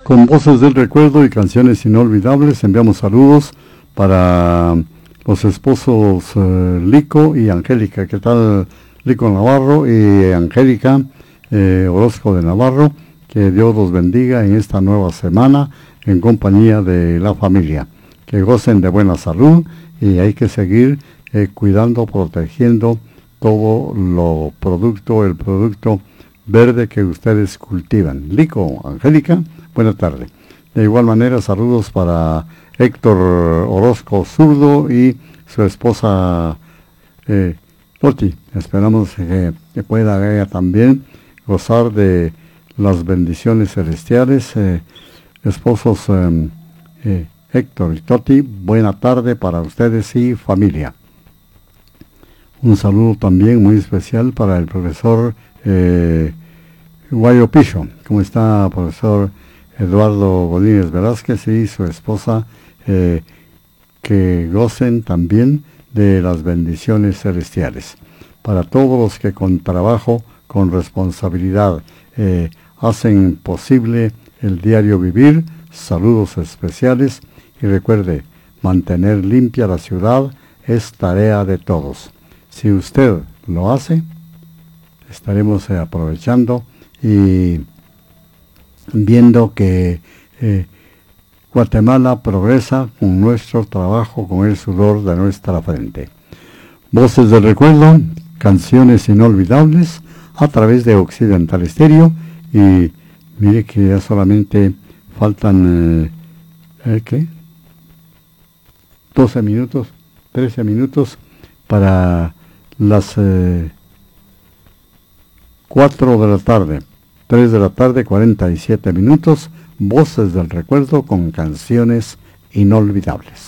Con voces del recuerdo y canciones inolvidables enviamos saludos para los esposos Lico y Angélica. ¿Qué tal, Lico Navarro y Angélica Orozco de Navarro? Que Dios los bendiga en esta nueva semana en compañía de la familia. Que gocen de buena salud y hay que seguir cuidando, protegiendo todo el producto verde que ustedes cultivan. Lico, Angélica, buena tarde. De igual manera, saludos para Héctor Orozco Zurdo y su esposa Loti. Esperamos que pueda ella también gozar de las bendiciones celestiales. Esposos Héctor y Toti, buena tarde para ustedes y familia. Un saludo también muy especial para el profesor Guayo Picho. ¿Cómo está, profesor Eduardo Godínez Velázquez y su esposa? Que gocen también de las bendiciones celestiales. Para todos los que con trabajo, con responsabilidad, hacen posible el diario vivir, saludos especiales. Y recuerde, mantener limpia la ciudad es tarea de todos. Si usted lo hace, estaremos aprovechando y viendo que Guatemala progresa con nuestro trabajo, con el sudor de nuestra frente. Voces del recuerdo, canciones inolvidables a través de Occidental Estéreo. Y mire que ya solamente faltan 12 minutos, 13 minutos para las 4 de la tarde, 3 de la tarde, 47 minutos, voces del recuerdo con canciones inolvidables.